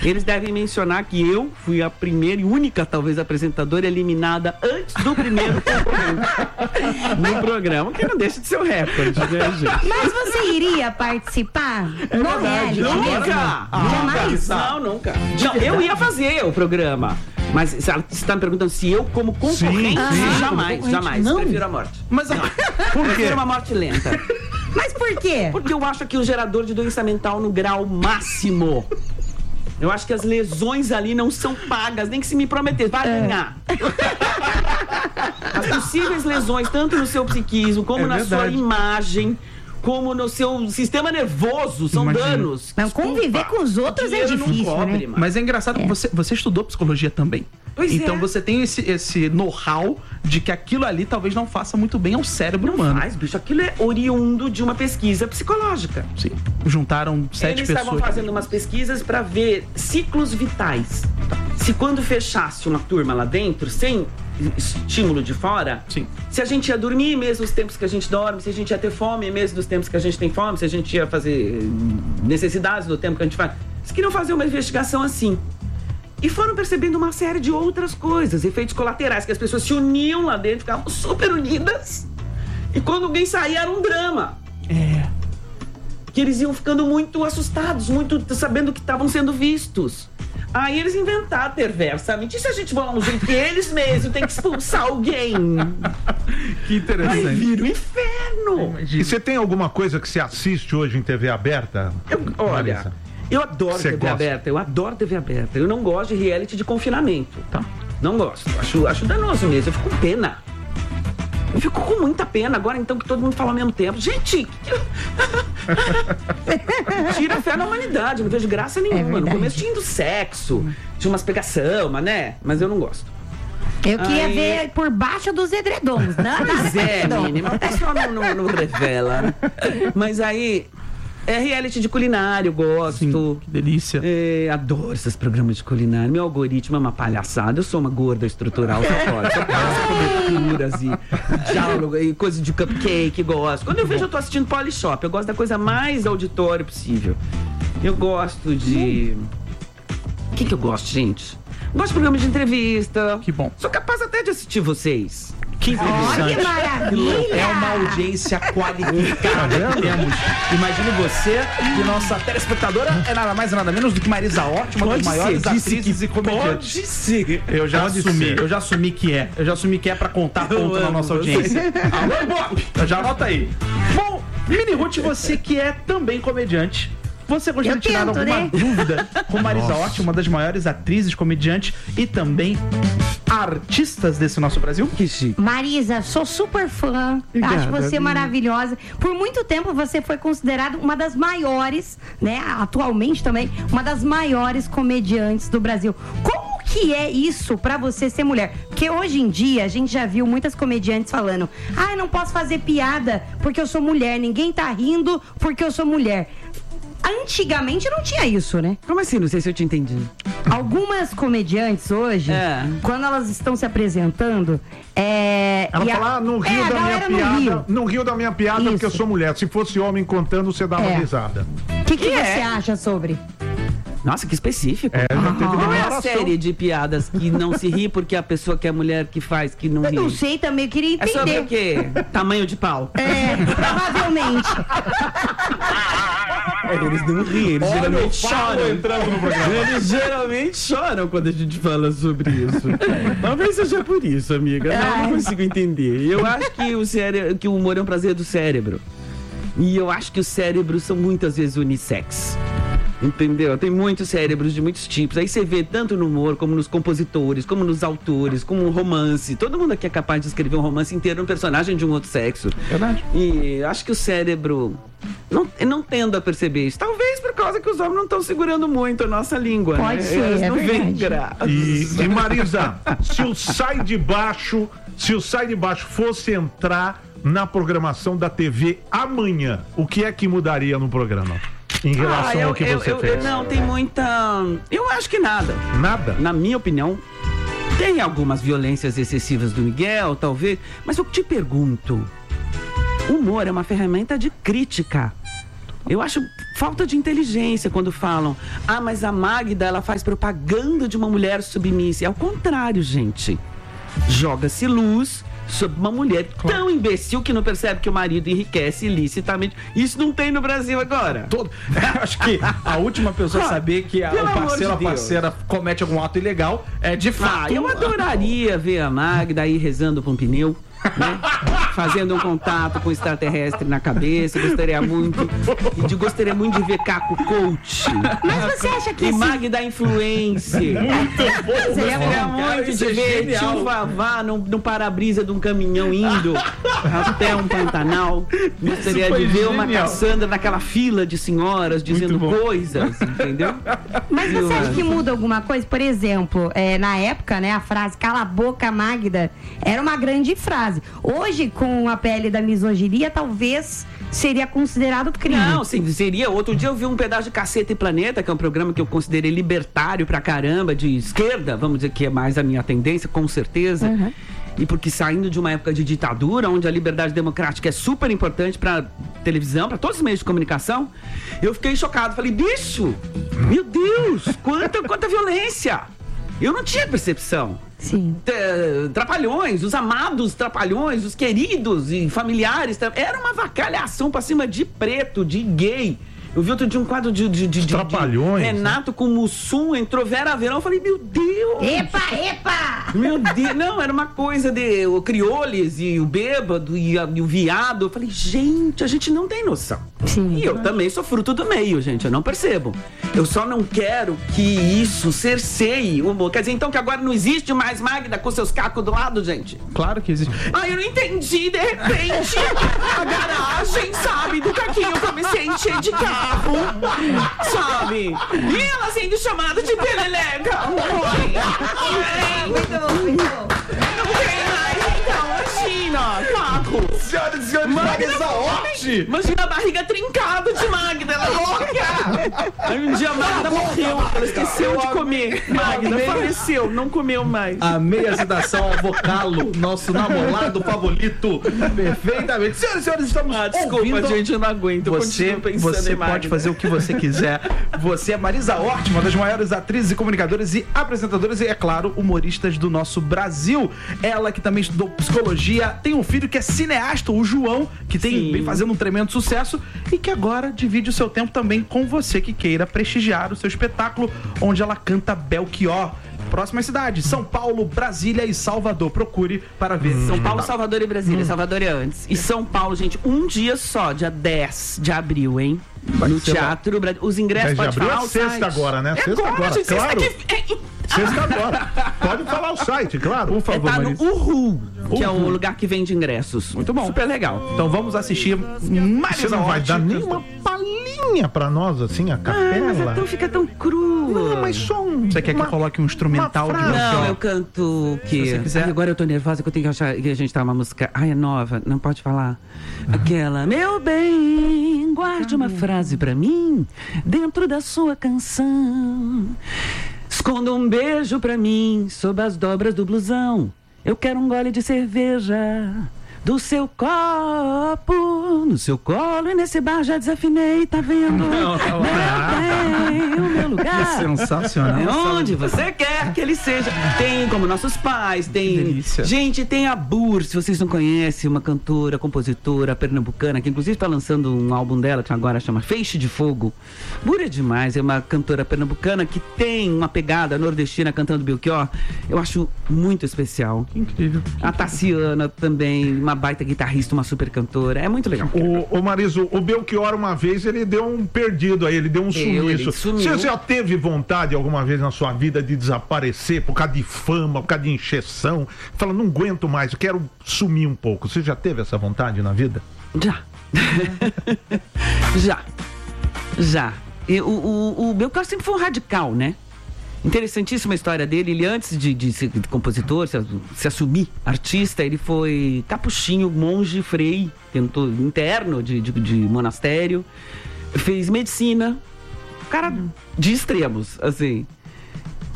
Eles devem mencionar que eu fui a primeira e única, talvez, apresentadora eliminada antes do primeiro concorrente no programa, que não deixa de ser um recorde, né, gente? Mas você iria participar no reality mesmo? Nunca! Jamais? Não, nunca. Não, eu ia fazer o programa. Mas você está me perguntando se eu, como concorrente, jamais. Não. Prefiro a morte. Mas por quê? Prefiro uma morte lenta. Mas por quê? Porque eu acho que o gerador de doença mental no grau máximo. Eu acho que as lesões ali não são pagas, nem que se me prometer, vai ganhar. As possíveis lesões, tanto no seu psiquismo, como na sua imagem, como no seu sistema nervoso, são danos. Não, conviver com os outros é difícil, né? Mas é engraçado que você estudou psicologia também. Então você tem esse know-how de que aquilo ali talvez não faça muito bem ao cérebro humano. Mas, bicho, aquilo é oriundo de uma pesquisa psicológica. Sim. Juntaram 7 pessoas. Eles estavam fazendo umas pesquisas para ver ciclos vitais. Se quando fechasse uma turma lá dentro, sem estímulo de fora, sim, se a gente ia dormir mesmo os tempos que a gente dorme, se a gente ia ter fome mesmo dos tempos que a gente tem fome, se a gente ia fazer necessidades do tempo que a gente faz. Eles queriam fazer uma investigação assim. E foram percebendo uma série de outras coisas, efeitos colaterais, que as pessoas se uniam lá dentro, ficavam super unidas. E quando alguém saía, era um drama. Que eles iam ficando muito assustados, muito sabendo que estavam sendo vistos. Aí eles inventaram perversamente. E se a gente for um jeito que eles mesmos têm que expulsar alguém? Que interessante. Aí vira o inferno. E você tem alguma coisa que você assiste hoje em TV aberta? Olha, eu adoro TV aberta. Eu adoro TV aberta. Eu não gosto de reality de confinamento. Tá. Não gosto. Acho danoso mesmo. Eu fico com pena. Eu fico com muita pena agora, então, que todo mundo fala ao mesmo tempo. Gente, tira a fé na humanidade, não vejo graça nenhuma. No começo tinha do sexo, tinha umas pegação, mas eu não gosto. Eu queria ver por baixo dos edredons. Pois é, menina, mas o pessoal não revela. Mas aí, é reality de culinário, gosto. Sim, que delícia. Adoro esses programas de culinária. Meu algoritmo é uma palhaçada. Eu sou uma gorda estrutural, só pode. Só posso comer comidas e diálogo e coisa de cupcake, gosto. Quando eu vejo, eu tô assistindo Polishop. Eu gosto da coisa mais auditório possível. Eu gosto de... O que eu gosto, gente? Gosto de programa de entrevista. Que bom. Sou capaz até de assistir vocês. Que interessante. Que maravilha! É uma audiência qualificada que temos. Imagine você que nossa telespectadora é nada mais e nada menos do que Marisa Hort, uma das maiores atrizes e comediantes. Pode ser. Eu já assumi que é. Eu já assumi que é pra contar ponto na nossa audiência. Alô, Ibope! Já anota aí. Bom, Mini Ruth, você que é também comediante, você gostaria de tirar alguma dúvida com Marisa Hort, uma das maiores atrizes, comediantes e também artistas desse nosso Brasil? Que chique. Marisa, sou super fã. Obrigada, acho você maravilhosa. Por muito tempo você foi considerada uma das maiores, né? Atualmente também, uma das maiores comediantes do Brasil. Como que é isso pra você ser mulher? Porque hoje em dia a gente já viu muitas comediantes falando: eu não posso fazer piada porque eu sou mulher. Ninguém tá rindo porque eu sou mulher. Antigamente não tinha isso, né? Como assim? Não sei se eu te entendi. Algumas comediantes hoje, quando elas estão se apresentando, ela fala, não riu da minha piada. Não riu da minha piada Isso. porque eu sou mulher. Se fosse homem contando, você dá uma risada. O que você acha sobre? Nossa, que específico. Já teve Qual é a declaração. série de piadas que não se ri porque a pessoa que é mulher que faz, que não ri? Eu não sei também, eu queria É sobre entender. o quê? Tamanho de pau. Provavelmente. Eles não riem, eles geralmente choram. Entrando no programa. Eles geralmente choram quando a gente fala sobre isso. Talvez seja por isso, amiga. Não consigo entender. Eu acho que o humor é um prazer do cérebro. E eu acho que os cérebros são muitas vezes unissex. Entendeu? Tem muitos cérebros de muitos tipos. Aí você vê tanto no humor, como nos compositores, como nos autores, como no romance. Todo mundo aqui é capaz de escrever um romance inteiro, um personagem de um outro sexo. Verdade. E acho que o cérebro não tendo a perceber isso. Talvez por causa que os homens não estão segurando muito a nossa língua. Pode ser, Eles é não veem verdade. graça. E Marisa, se o Sai de Baixo fosse entrar na programação da TV amanhã, o que é que mudaria no programa? Em relação ao que você fez? Não, tem muita... Eu acho que nada. Nada? Na minha opinião, tem algumas violências excessivas do Miguel, talvez. Mas eu te pergunto, o humor é uma ferramenta de crítica. Eu acho falta de inteligência quando falam, mas a Magda, ela faz propaganda de uma mulher submissa. É o contrário, gente. Joga-se luz sobre uma mulher tão imbecil que não percebe que o marido enriquece ilicitamente. Isso não tem no Brasil agora. Acho que a última pessoa a saber que o parceiro ou a parceira comete algum ato ilegal é de fato. Eu adoraria ver a Magda aí rezando com um pneu. Né? Fazendo um contato com o extraterrestre na cabeça. Gostaria muito de ver Caco Coach. Mas você acha que e Magda Influencer. Muito bom. Gostaria muito de ver tio Vavá no para-brisa de um caminhão indo até um Pantanal. Gostaria de ver uma Cassandra naquela fila de senhoras dizendo coisas, entendeu? Mas você acha que muda alguma coisa? Por exemplo, na época, né, a frase "cala a boca, Magda" era uma grande frase. Hoje, com a pele da misoginia, talvez seria considerado crime. Não, sim, seria. Outro dia eu vi um pedaço de Caceta e Planeta, que é um programa que eu considerei libertário pra caramba, de esquerda, vamos dizer que é mais a minha tendência, com certeza. Uhum. E porque saindo de uma época de ditadura, onde a liberdade democrática é super importante pra televisão, pra todos os meios de comunicação, eu fiquei chocado. Falei, bicho, meu Deus, quanta violência! Eu não tinha percepção. Sim. Trapalhões, os amados trapalhões, os queridos e familiares. Era uma avacalhação pra cima de preto, de gay. Eu vi outro dia um quadro de Trapalhões, Renato com Mussum, entrou Vera Verão. Eu falei, meu Deus! Epa! Meu Deus! Não, era uma coisa de o Crioules e o bêbado e o viado. Eu falei, gente, a gente não tem noção. Sim. E eu também sou fruto do meio, gente, eu não percebo. Eu só não quero que isso cerceie o humor. Quer dizer, então, que agora não existe mais Magda com seus cacos do lado, gente? Claro que existe. Eu não entendi, de repente, a garagem, sabe, do caquinho comecei a encher de carro, sabe? E ela sendo chamada de peleleca. Muito bom. Não tem mais, então, imagina, caco. Senhoras e senhores, Marisa Hort! Imagina a barriga trincada de Magda, ela é louca! Aí um dia a Magda morreu, ela esqueceu de comer. Magda faleceu, não comeu mais. Amei a citação ao vocalo, nosso namorado favorito. Perfeitamente. Senhoras e senhores, estamos desculpa, ouvindo. gente, eu não aguento. Você pode fazer o que você quiser. Você é Marisa Hort, uma das maiores atrizes e comunicadoras e apresentadoras e, é claro, humoristas do nosso Brasil. Ela que também estudou psicologia, tem um filho que é cineasta, o João, que vem fazendo um tremendo sucesso e que agora divide o seu tempo também com você que queira prestigiar o seu espetáculo, onde ela canta Belchior. Próximas cidades, São Paulo, Brasília e Salvador. Procure para ver. São Paulo, Salvador e Brasília. Salvador é antes. E São Paulo, gente, um dia só, dia 10 de abril, hein? No Teatro Brasil. Os ingressos, pode falar o sexta site. agora, né? Sexta agora, gente, claro. Sexta Sexta agora. Pode falar o site, claro. Por favor, tá no Marisa. Uhu, que é o lugar que vende ingressos. Muito bom. Super legal. Então vamos assistir Você Marisa não vai Hort. dar nenhuma palhinha pra nós, assim, a capela? Mas então fica tão cru. Não, mas só um... Você quer que eu coloque um instrumental de frase. Belchior? Não, eu canto o quê? Se você quiser. Agora eu tô nervosa que eu tenho que achar que a gente tá uma música. É nova, não pode falar. Aquela, meu bem, guarde uma frase pra mim dentro da sua canção. Esconda um beijo pra mim sob as dobras do blusão. Eu quero um gole de cerveja do seu copo, no seu colo, e nesse bar já desafinei, tá vendo? Meu bem, o meu lugar. Sensacional. É onde você quer que ele seja. Tem como nossos pais, tem... delícia. Gente, tem a Bur, se vocês não conhecem, uma cantora, compositora pernambucana, que inclusive está lançando um álbum dela, que agora chama Feixe de Fogo. Bur é demais, é uma cantora pernambucana que tem uma pegada nordestina cantando Belchior. Eu acho muito especial. Que incrível. A Tassiana também, uma baita guitarrista, uma super cantora. É muito legal. O Mariso, o Belchior uma vez, ele deu um perdido aí, ele deu um sumiço. ele sumiu. Você já teve vontade alguma vez na sua vida de desaparecer por causa de fama, por causa de encheção? Fala, não aguento mais, eu quero sumir um pouco. Você já teve essa vontade na vida? Já. Já. E o Belchior sempre foi um radical, né? Interessantíssima a história dele. Ele, antes de ser compositor, se assumir artista, ele foi capuchinho, monge, frei, tentou interno de monastério, fez medicina. Cara de extremos, assim.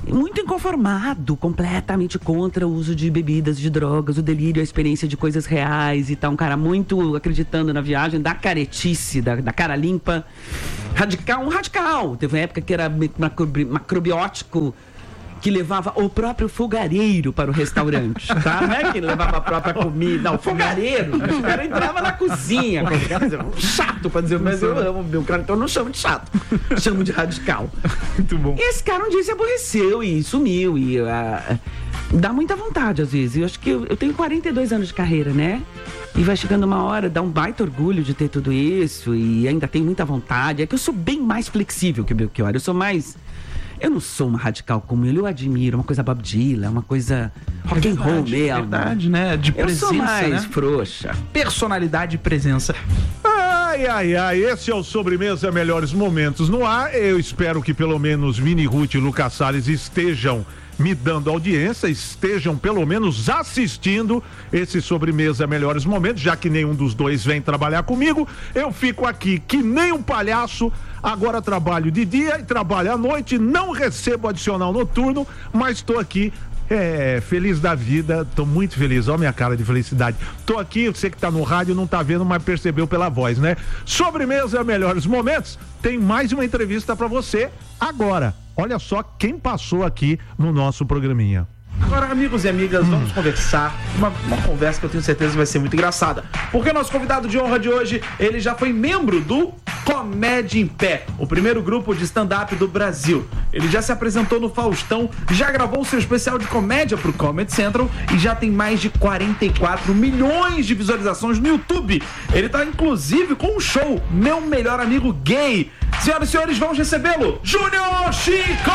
muito inconformado, completamente contra o uso de bebidas, de drogas, o delírio, a experiência de coisas reais e tal. Um cara muito acreditando na viagem, da caretice, da cara limpa. Um radical. Teve uma época que era macrobiótico, que levava o próprio fogareiro para o restaurante, tá? Não é que levava a própria comida, não, o fogareiro. O cara entrava na cozinha. Chato, pra dizer, mas eu amo meu cara, então eu não chamo de chato, chamo de radical. Muito bom. E esse cara um dia se aborreceu e sumiu, e dá muita vontade às vezes. Eu acho que eu tenho 42 anos de carreira, né? E vai chegando uma hora, dá um baita orgulho de ter tudo isso, e ainda tenho muita vontade. É que eu sou bem mais flexível que o Belchior, eu não sou uma radical como ele, eu admiro uma coisa Bob Dylan, uma coisa rock and roll mesmo. É verdade, né? De presença, eu sou mais, né? frouxa. Personalidade e presença. Esse é o Sobremesa Melhores Momentos no ar. Eu espero que pelo menos Mini Ruth e Lucas Salles estejam me dando audiência, estejam pelo menos assistindo esse Sobremesa Melhores Momentos, já que nenhum dos dois vem trabalhar comigo. Eu fico aqui que nem um palhaço. Agora trabalho de dia e trabalho à noite, não recebo adicional noturno, mas estou aqui feliz da vida, tô muito feliz, olha minha cara de felicidade. Tô aqui, você que tá no rádio não tá vendo, mas percebeu pela voz, né? Sobremesa Melhores Momentos, tem mais uma entrevista pra você agora. Olha só quem passou aqui no nosso programinha. Agora, amigos e amigas, vamos conversar, uma conversa que eu tenho certeza vai ser muito engraçada, porque o nosso convidado de honra de hoje, ele já foi membro do Comédia em Pé, o primeiro grupo de stand-up do Brasil. Ele já se apresentou no Faustão, já gravou seu especial de comédia pro Comedy Central e já tem mais de 44 milhões de visualizações no YouTube. Ele tá inclusive com um show, Meu Melhor Amigo Gay. Senhoras e senhores, vamos recebê-lo, Júnior Chico!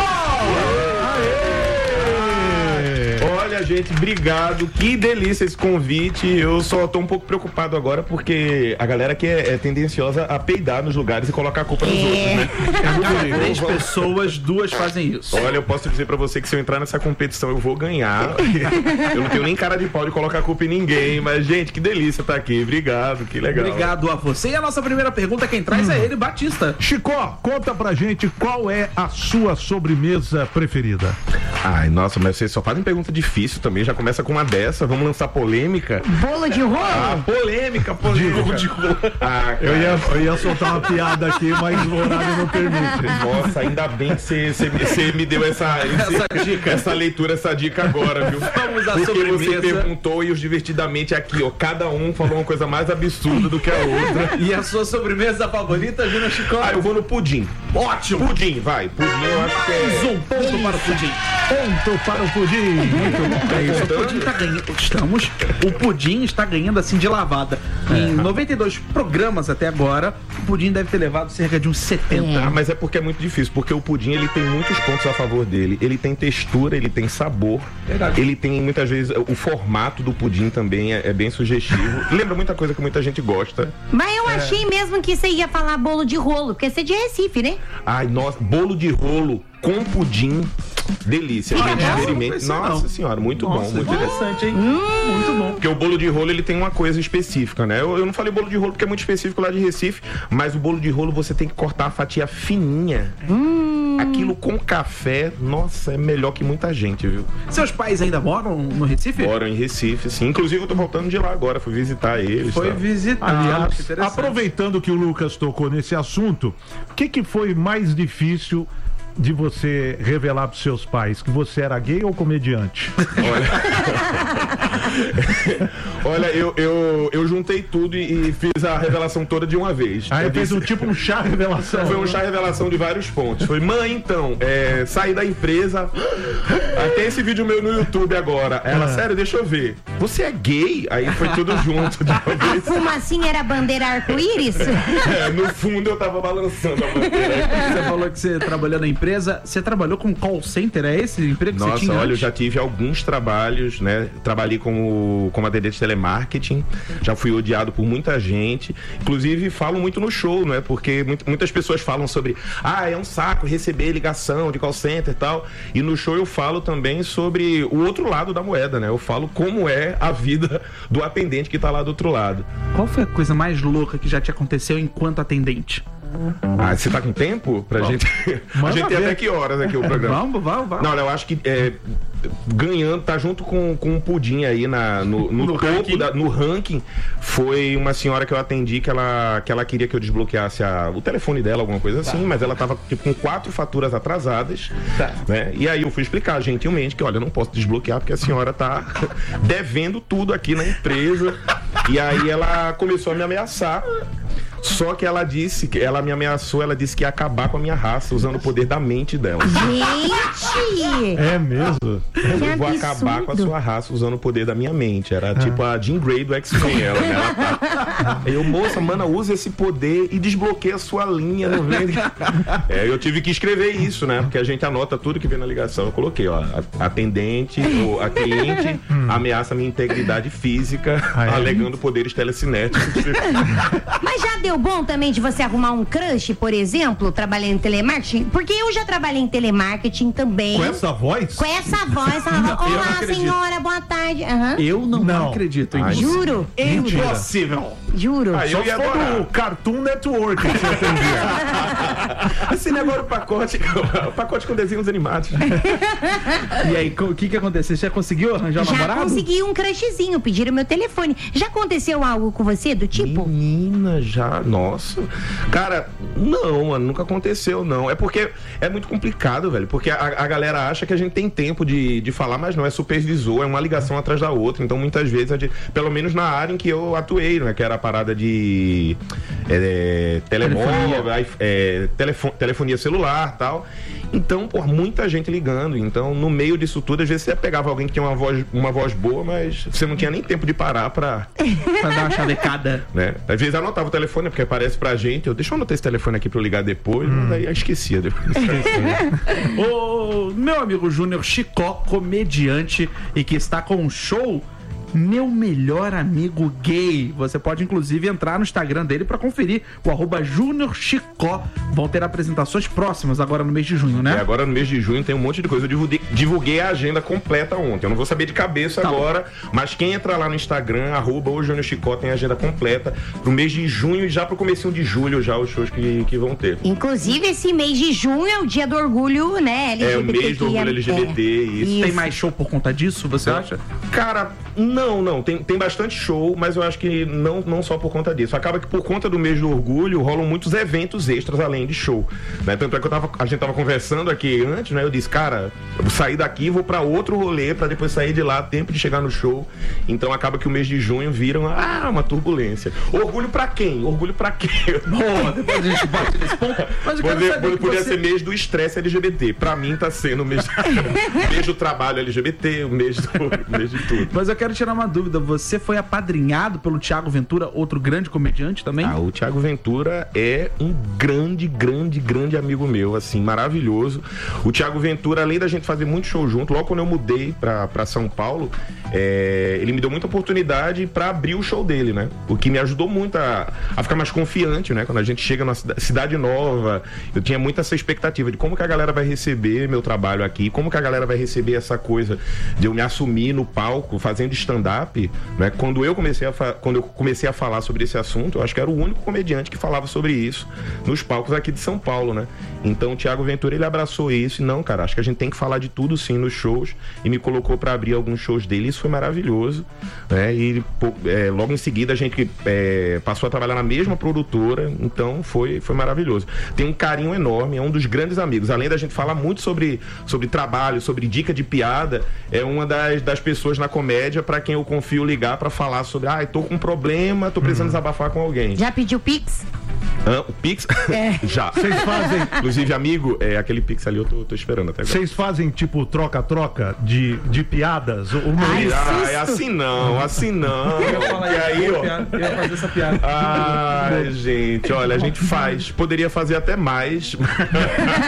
Olha, gente, obrigado. Que delícia esse convite. Eu só tô um pouco preocupado agora porque a galera aqui é tendenciosa a peidar nos lugares e colocar a culpa nos outros, né? Cada 10 pessoas, 2 fazem isso. Olha, eu posso dizer pra você que se eu entrar nessa competição eu vou ganhar. Eu não tenho nem cara de pau de colocar a culpa em ninguém, mas, gente, que delícia estar aqui. Obrigado, que legal. Obrigado a você. E a nossa primeira pergunta, quem traz é ele, Batista. Chico, conta pra gente qual é a sua sobremesa preferida. Ai, nossa, mas vocês só fazem pergunta difícil também, já começa com uma dessa, vamos lançar polêmica. Bolo de rolo? Ah, polêmica. De rolo. Ah, eu ia soltar uma piada aqui, mas o horário não permite. Nossa, ainda bem que você me deu essa dica, essa leitura, essa dica agora, viu? Vamos à porque sobremesa. Você perguntou e os divertidamente aqui, ó, cada um falou uma coisa mais absurda do que a outra. E a sua sobremesa favorita, Júnior Chico? Ah, eu vou no pudim. Ótimo! Pudim, vai. Pudim eu acho que é... Mais um ponto para o pudim. Ponto para o pudim. Muito bom. É isso, o pudim tá ganhando. O pudim está ganhando assim de lavada. Em 92 programas até agora, o pudim deve ter levado cerca de uns 70. Ah, mas é porque é muito difícil, porque o pudim ele tem muitos pontos a favor dele. Ele tem textura, ele tem sabor. Verdade. Ele tem muitas vezes o formato do pudim também é bem sugestivo. Lembra muita coisa que muita gente gosta. Mas eu achei mesmo que você ia falar bolo de rolo, porque você é de Recife, né? Ai, nossa, bolo de rolo com pudim. Delícia, gente, experimente. Nossa senhora, muito bom, muito interessante, hein? Muito bom. Porque o bolo de rolo, ele tem uma coisa específica, né? Eu não falei bolo de rolo porque é muito específico lá de Recife, mas o bolo de rolo você tem que cortar a fatia fininha. Aquilo com café, nossa, é melhor que muita gente, viu? Seus pais ainda moram no Recife? Moram em Recife, sim. Inclusive eu tô voltando de lá agora, fui visitar eles. Foi tá? visitar. Aliás, aproveitando que o Lucas tocou nesse assunto, o que foi mais difícil de você revelar pros seus pais? Que você era gay ou comediante? Olha, eu juntei tudo e fiz a revelação toda de uma vez. Aí fez um chá revelação. Foi um chá revelação de vários pontos. Foi, mãe, então, saí da empresa. Tem esse vídeo meu no YouTube agora. Ela, sério, deixa eu ver. Você é gay? Aí foi tudo junto de uma vez. A fumacinha era bandeira arco-íris? No fundo eu tava balançando a bandeira. Você falou que você trabalhou na empresa. Você trabalhou com call center? É esse emprego que você tinha? Nossa, olha, antes? eu já tive alguns trabalhos, né? Trabalhei como atendente de telemarketing. Já fui odiado por muita gente. Inclusive, falo muito no show, né? Porque muitas pessoas falam sobre é um saco receber ligação de call center e tal. E no show eu falo também sobre o outro lado da moeda, né? Eu falo como é a vida do atendente que tá lá do outro lado. Qual foi a coisa mais louca que já te aconteceu enquanto atendente? Ah, você tá com tempo pra gente? A gente tem até que horas aqui o programa? Vamos. Não, eu acho que ganhando, tá junto com um pudim aí no topo, ranking. No ranking, foi uma senhora que eu atendi que ela queria que eu desbloqueasse o telefone dela, alguma coisa assim, mas ela tava tipo, com 4 faturas atrasadas, né? E aí eu fui explicar gentilmente que, olha, eu não posso desbloquear porque a senhora tá devendo tudo aqui na empresa. E aí ela começou a me ameaçar. Só que ela me ameaçou, ela disse que ia acabar com a minha raça, usando o poder da mente dela. Gente! É mesmo? Eu vou acabar com a sua raça usando o poder da minha mente. Era tipo a Jean Grey do X-Men. Eu, moça, mana, usa esse poder e desbloqueia a sua linha. Não vem? Eu tive que escrever isso, né? Porque a gente anota tudo que vem na ligação. Eu coloquei, ó, atendente, ou a cliente ameaça minha integridade física, alegando poderes telecinéticos. Mas já deu bom também de você arrumar um crush, por exemplo, trabalhando em telemarketing? Porque eu já trabalhei em telemarketing também. Com essa voz? Com essa voz. Olá, senhora, boa tarde. Eu não acredito em isso. Juro. Impossível. Juro. Eu ia adorar. O Cartoon Network que você atendia. Assine agora o pacote com desenhos animados. E aí, o que aconteceu? Você já conseguiu arranjar um namorado? Já consegui um crushzinho, pediram meu telefone. Já aconteceu algo com você do tipo? Menina, já, nossa. Cara, não, mano, nunca aconteceu, não. É porque é muito complicado, velho. Porque a galera acha que a gente tem tempo de falar, mas não, é supervisor, é uma ligação atrás da outra. Então, muitas vezes, pelo menos na área em que eu atuei, né? Que era a parada de telemóvel, telefonia celular e tal. Então, por muita gente ligando. Então, no meio disso tudo, às vezes você pegava alguém que tinha uma voz boa, mas você não tinha nem tempo de parar pra dar uma chavecada. Né? Às vezes anotava o telefone, porque aparece pra gente. Deixa eu anotar esse telefone aqui pra eu ligar depois. Mas daí eu esquecia depois. O meu amigo Júnior Chicó, comediante, e que está com um show Meu Melhor Amigo Gay. Você pode inclusive entrar no Instagram dele pra conferir o @JuniorChicó. Vão ter apresentações próximas agora no mês de junho, né? Agora no mês de junho tem um monte de coisa. Eu divulguei a agenda completa ontem. Eu não vou saber de cabeça agora, mas quem entrar lá no Instagram, @JuniorChicó, tem a agenda completa pro mês de junho e já pro comecinho de julho já os shows que vão ter. Inclusive esse mês de junho é o dia do orgulho, né? LGBT. É o mês do orgulho LGBT, isso. Tem mais show por conta disso, você acha? Cara, não. Tem bastante show, mas eu acho que não só por conta disso. Acaba que por conta do mês do orgulho rolam muitos eventos extras além de show, né? Tanto é que a gente tava conversando aqui antes, né? Eu disse, cara, eu vou sair daqui, vou pra outro rolê pra depois sair de lá, tempo de chegar no show. Então acaba que o mês de junho vira uma turbulência. Orgulho pra quem? Orgulho pra quê? Boa, depois a gente bate nesse ponto. Mas eu podia ser mês do estresse LGBT. Pra mim tá sendo o mês do trabalho LGBT, o mês de tudo. Mas eu quero tirar uma dúvida, você foi apadrinhado pelo Thiago Ventura, outro grande comediante também? O Thiago Ventura é um grande amigo meu, assim, maravilhoso. O Thiago Ventura, além da gente fazer muito show junto, logo quando eu mudei pra São Paulo, ele me deu muita oportunidade pra abrir o show dele, né? O que me ajudou muito a ficar mais confiante, né? Quando a gente chega numa cidade nova, eu tinha muito essa expectativa de como que a galera vai receber meu trabalho aqui, como que a galera vai receber essa coisa de eu me assumir no palco, fazendo stand-up, né? Quando eu comecei a falar sobre esse assunto, eu acho que era o único comediante que falava sobre isso nos palcos aqui de São Paulo, né? Então o Thiago Ventura, ele abraçou isso e não, cara, acho que a gente tem que falar de tudo sim nos shows, e me colocou pra abrir alguns shows dele. Isso foi maravilhoso, né? E logo em seguida a gente passou a trabalhar na mesma produtora, então foi maravilhoso. Tem um carinho enorme, é um dos grandes amigos. Além da gente falar muito sobre trabalho, sobre dica de piada, é uma das pessoas na comédia pra quem eu confio ligar pra falar sobre, tô com um problema, tô precisando desabafar com alguém. Já pediu Pix? O Pix? Já. Vocês fazem... Inclusive, amigo, aquele Pix ali eu tô esperando até agora. Vocês fazem, tipo, troca-troca de piadas? É assim não. E aí, ó. Eu ia fazer essa piada. Ai, gente, olha, a gente faz. Poderia fazer até mais.